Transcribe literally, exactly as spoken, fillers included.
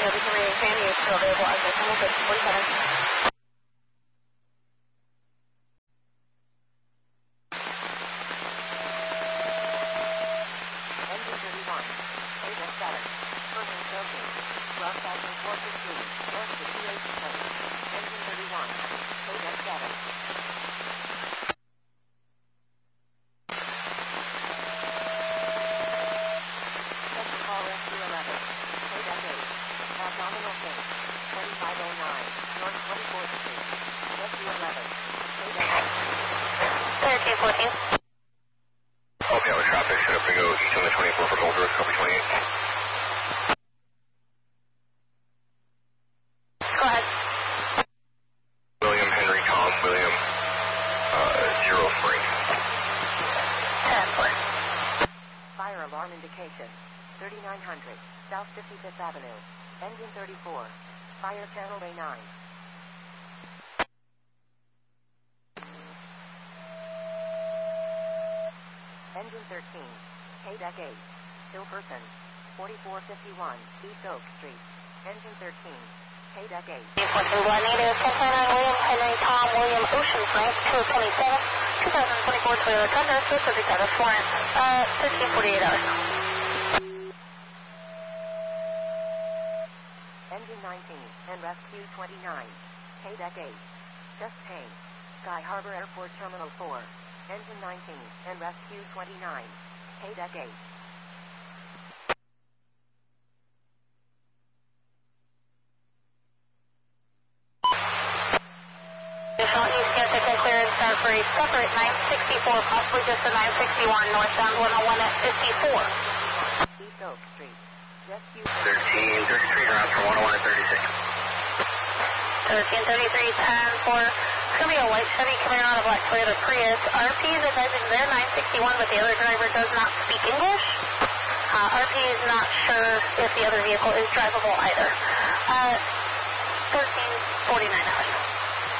Romeo, the Henry Fanny is still available as a single fifty forty-seven. Engine thirty-one, Avis seven, Perkins Joking, Rough Factor four fifteen, north to two eighty-seven. Engine thirty-one, Avis seven. Second call rescue eleven, Avis eight, abdominal pain, twenty-five oh nine, north twenty-fourth street. Rescue eleven, Avis eight. thirteen fourteen. Okay, with traffic, set up to go east on the twenty-four for Gold Road, copy twenty-eight. Go ahead. William, Henry, Tom, William, uh, zero three. ten four. Fire alarm indication, thirty-nine hundred, South fifty-fifth Avenue. Engine thirty-four, fire channel A nine. Engine thirteen, K-Deck eight, still person, forty-four fifty-one, East Oak Street. Engine thirteen, K-Deck eight. one native, ten twenty-nine William, Henry, Tom, William, Ocean Front, two twenty-seven, twenty twenty-four Toyota Tundra, two subject out of Florence, uh, thirteen forty-eight hours. Engine nineteen, and Rescue twenty-nine, K-Deck eight. Just Pay, Sky Harbor Airport Terminal four. Engine nineteen, and Rescue twenty-nine, K-Deck eight. Additional East Kansas clearance uh, for a separate nine sixty-four, possibly just a nine sixty-one, northbound one oh one at fifty-four. East Oak Street, Rescue thirteen thirty-three, ground from one oh one at thirty-six. thirteen thirty-three, ten four. It's going to be a white Chevy coming out of black Toyota Prius. R P is advising their nine sixty-one, but the other driver does not speak English. Uh, R P is not sure if the other vehicle is drivable either. Uh, thirteen forty-nine hours.